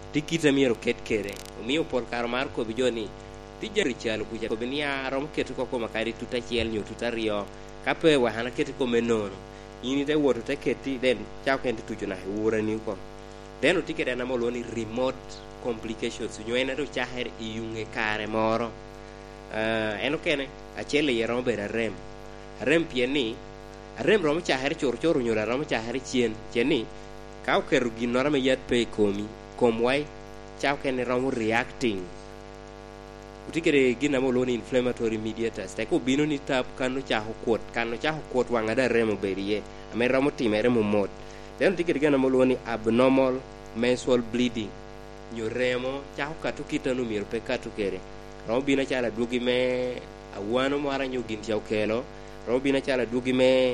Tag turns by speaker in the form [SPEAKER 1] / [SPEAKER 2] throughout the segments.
[SPEAKER 1] tikita miero ket kere omiyo por kar mar ko bijoni tijari chalo kuja ko benia rom ket ko makari tuta chiel nyu tuta rio kape wa hana ket ko menono ini te woto te keti den chao kenti tujuna ura ni ko den otikede na moloni remote complications nyoena to chaher iunge kare moro eno kene achele ye rom bera rem pieni rem rom chaher chor nyora rom chaher cheni ka okeru ginora me yat pe komi komwai chao kene rom reacting utikere gina moloni inflammatory mediators te ko bino ni tap kanu chaho kuot wanga da remo berie ame ramo timere mumot den utikere gina moloni abnormal menstrual bleeding nyoremo chaho katu kitanu mier pe katu kere rom bina chala dugi me awano mara nyugin chao kelo rom bina chala dugi me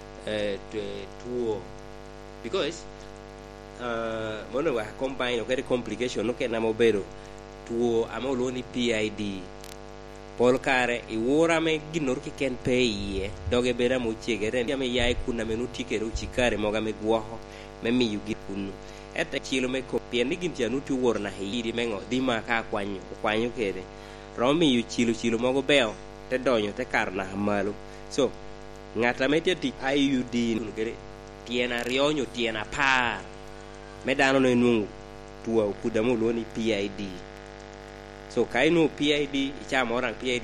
[SPEAKER 1] tuo because mono wa combine okere complication no kena mobero tuo amoloni PID pol kare iwura me ginor ki ken peye doge bera mo chiegere ya me yai kuna menuti kero chikare moga me gwoho me miyu gi kunu eta chilo me ko pien gin tianu tu wor na hiri mengo dima ka kwanyu kere romi yu chilo mogo beo te donyo te karna malu so ngata mete ti IUD ngere tiena rionyo tiena par medano no nungu tuwa kudamo loni PID so kainu PID chama orang PID